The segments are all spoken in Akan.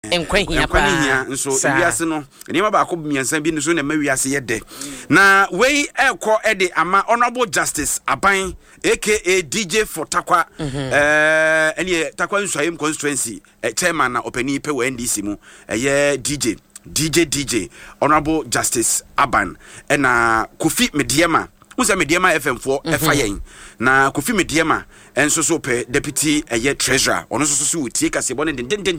Enkwahia pa nso wiase no niam ba ko miensa bi nso na ma wiase ye de na we ekọ ede ama honorable justice Aban aka DJ for Takwa ene Takwa Nsuayem constituency chairman na opani pe wa NDC mu DJ honorable justice Aban na Kofi Mediema Usa Mediema FM4 FIN na Kofi Mediema enso so pe deputy treasurer ono so utie kase bone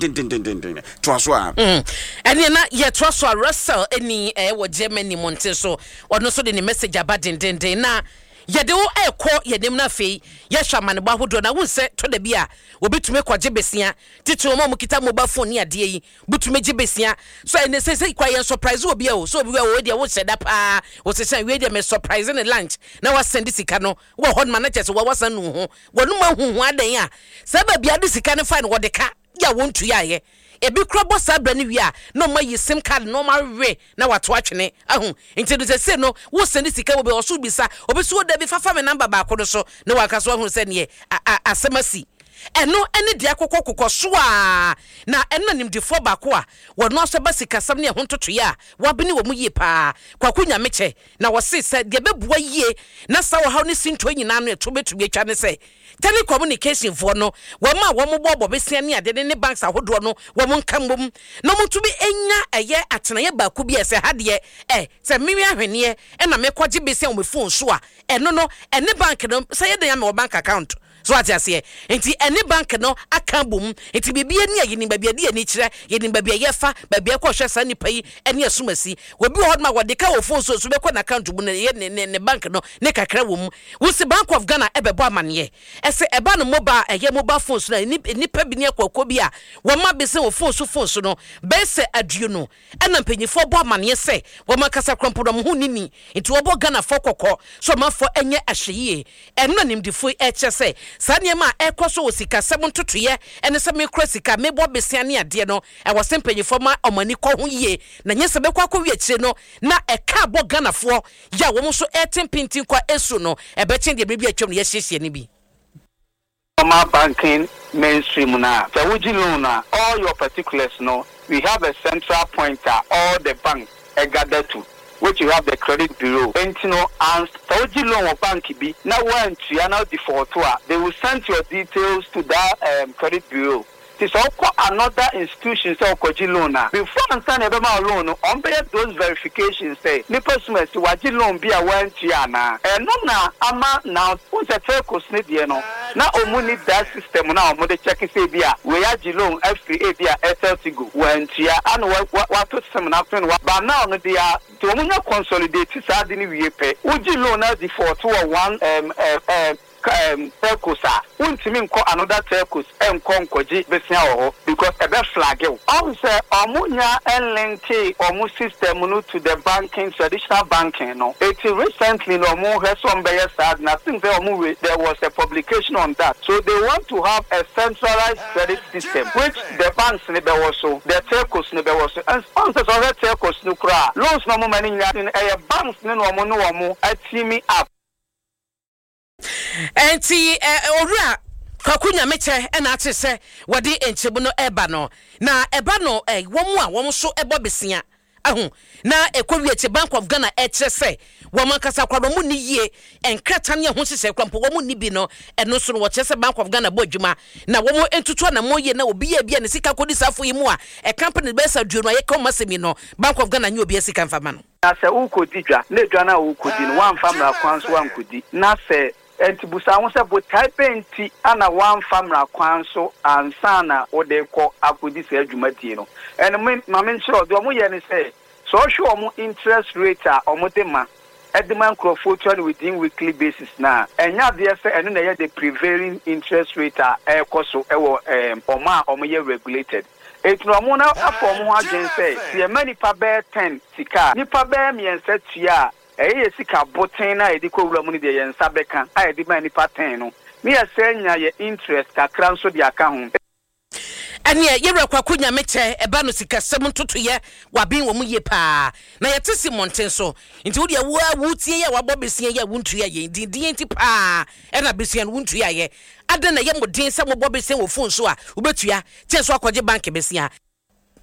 den twaso a ene na ye twaso a Russell eni wo Germany monte so ono so de message aba den na yede wo ekọ yedem na fei ye hwamane ba hodo na wo se to da bia obetumi kwaje besia titiro mo kita mobile phone ni ade yi butume je besia so ene se kwa ye surprise obi a wo so obi wo de wo seda pa wo se san we de me surprise in lunch na wa send sika no wo hon manager so wa san no ho wonu ma huhu adan a se ba bia de sika ne fine wo de ka ya wontu ya ye ebi krobo sabra ni wi a no ma yi sim card no ma we na wato atwene ahu nti do se no wo send sika wo be oso bisa obi so da bi fafa me number ba ko so na waka so ahu se ne asemasi eno ene dia kokoko so a na eno nimdifo ba ko a wo no so ba sika sam ne ho ntoto ya wa bene wo mu yie pa kwakunya meche na wo se de bebua yie na sa wo ha ne sinto nyina no eto betumi atwa ne se telecommunication for no wama wo mo bobo besia ne ade ne banks ahodo no wo mo nkambom no mo tumi enya eye atenaye ba ku bi ese hade se mimi ahwene na mekwaje besia wo me phone so a eno no ene bank no se ye de me wo bank account so ati ase enti ene bank no akambom enti bibie ni ayi ni babia de ani kire ye ni babia ye fa babia ko hwe sa nipa yi ene asumasi obi ho ma wode ka wo phone so be ko na account mu ne bank no ne kakra wo mu wo se Bank of Ghana ebebo amane ese eba no mobile mobile phone so na nipa bi ne akwa bi a wo ma be se wo phone so no be se aduo no ena mpanyifo bo amane se wo ma kasa krompodom ho nini enti wo bo Ghana fo kokọ so ma fo enye ahyeye eno nimdifo eche se sanye ma ekoso osika sebo ntotoye ene se me kra sika me bo besia ne ade no e wo sempanyifo ma omani kọ ho yie na nyese be kwa wi akire no na eka bo Ghana fo ya wo so etenpintin kwa esu no e be chen de bibia atwom no ye hyehyɛ ne bi normal banking mainstream now. So would loan all your particulars no, we have a central pointer, all the banks are gathered to, which you have the credit bureau. And you know, and so would loan bank be now when you are now default, they will send your details to that credit bureau. It's also another institution so Kojilona. Before answering a loan, on those verifications say Nipasmas to Wajilon be a one Tiana. And no ama now who's a telcos Nidiano. Now only that system now mode check say bia we are Jilon FPA bia SLTGO when Tia and what to some happen but now they are to consolidate sadly we pay. Would you loan us the 421 telcosa untimi nko another telcos enko nkoji besia ho because ebe flag you all say omunya enlink omu system no to the banking traditional banking no it recently no mu hesom be sad na think say omu there was a publication on that so they want to have a centralized credit system which the banks ne be also the telcos ne be also and sponsors of the telcos no kra loans no mo many in banks ne no omu atimi up. Enti owura kwakunya meche na ate se wode enchebu no eba no na eba no womu a womu so ebo besia ahu na ekowieche Bank of Ghana eche se womu kasa kwado mu ni yie enkrata ne ho sese kwampo womu ni bi no eno so no wo che se Bank of Ghana bodwuma na womu entutu na moye na obi ya bia ne sika kodi safo yi mu a company be sa duo no ye koma semi no Bank of Ghana nye obi sika mfama no na se ukodi dwa na dwa na ukodi no wan famra kwanso wan kodi na se enti busa won se bo type enti ana wan famra kwanso ansana ode ko akodi se adwumati no en ma men sure do mo ye ne say so show mo interest rate a omodema edman crofotwan within weekly basis na enya de se eno na ye the prevailing interest rate a ekoso ewo oma omoye regulated it no mo na afọ mo agen say se many pa be 10 sika ni pa be miensa tua eye sika boten na edi ko wura mu ni de ye nsa beka a edi ma ni pa 10 no me ya se nya ye interest kakra nso de aka ho ane yewra kwakunya meche eba no sika sem ntoto ye wabin wo mu ye pa na ye tesi monten so nti wo de wutie ye wabɔ besia ye wuntua ye dindin nti pa na besia no wuntua ye ada na ye modin se mo bɔ besia wo phone so a wo betua che so akɔgye bank besia